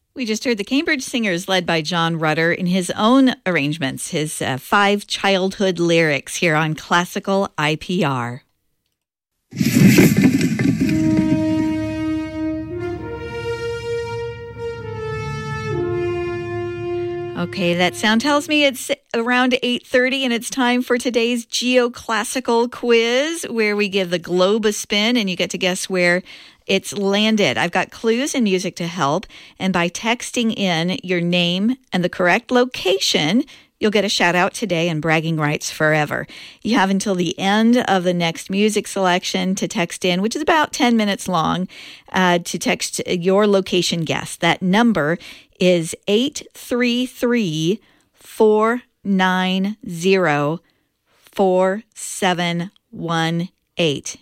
We just heard the Cambridge Singers led by John Rutter in his own arrangements, his 5 childhood lyrics here on Classical IPR. Okay, that sound tells me it's around 8:30 and it's time for today's geoclassical quiz where we give the globe a spin and you get to guess where it's landed. I've got clues and music to help, and by texting in your name and the correct location, you'll get a shout out today and bragging rights forever. You have until the end of the next music selection to text in, which is about 10 minutes long, to text your location guess. That number is 833-490-4718.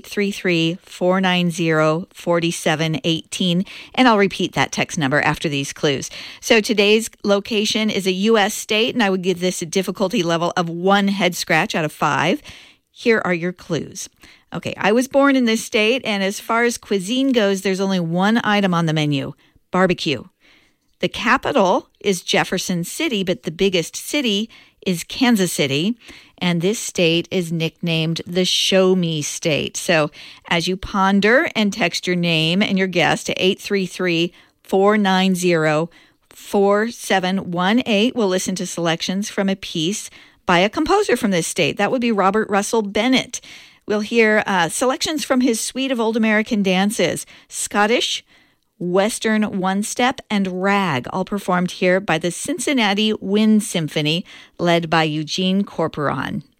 833-490-4718. And I'll repeat that text number after these clues. So today's location is a U.S. state, and I would give this a difficulty level of 1 head scratch out of 5. Here are your clues. Okay, I was born in this state, and as far as cuisine goes, there's only one item on the menu: barbecue. The capital is Jefferson City, but the biggest city is Kansas City. And this state is nicknamed the Show Me State. So as you ponder and text your name and your guess to 833-490-4718, we'll listen to selections from a piece by a composer from this state. That would be Robert Russell Bennett. We'll hear selections from his suite of old American dances: Scottish, Western one-step, and rag, all performed here by the Cincinnati Wind Symphony, led by Eugene Corporon.